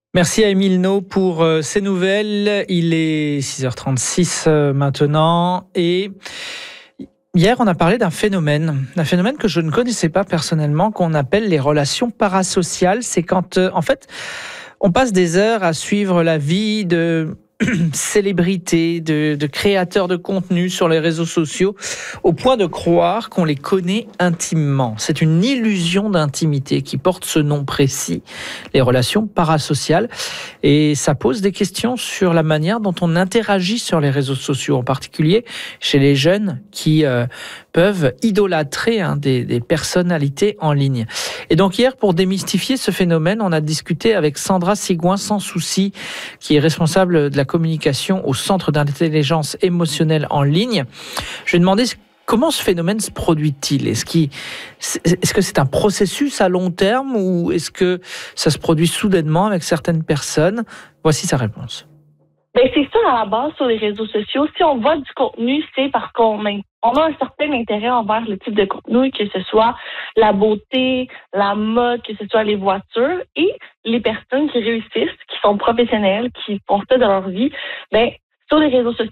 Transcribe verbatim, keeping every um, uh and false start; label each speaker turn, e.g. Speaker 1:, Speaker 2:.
Speaker 1: Merci à Émile No pour euh, ces nouvelles. Il est six heures trente-six euh, maintenant et hier on a parlé d'un phénomène, d'un phénomène que je ne connaissais pas personnellement, qu'on appelle les relations parasociales. C'est quand euh, en fait on passe des heures à suivre la vie de célébrités, de, de créateurs de contenu sur les réseaux sociaux, au point de croire qu'on les connaît intimement. C'est une illusion d'intimité qui porte ce nom précis, les relations parasociales. Et ça pose des questions sur la manière dont on interagit sur les réseaux sociaux, en particulier chez les jeunes qui euh, peuvent idolâtrer hein, des, des personnalités en ligne. Et donc hier, pour démystifier ce phénomène, on a discuté avec Sandra Sigouin, sans souci, qui est responsable de la communication au Centre d'intelligence émotionnelle en ligne. Je lui ai demandé comment ce phénomène se produit-il. Est-ce, qu'il, est-ce que c'est un processus à long terme ou est-ce que ça se produit soudainement avec certaines personnes? Voici sa réponse.
Speaker 2: Ben, c'est ça à la base sur les réseaux sociaux. Si on voit du contenu, c'est parce qu'on a, on a un certain intérêt envers le type de contenu, que ce soit la beauté, la mode, que ce soit les voitures, et les personnes qui réussissent, qui sont professionnelles, qui font ça dans leur vie, ben, sur les réseaux sociaux,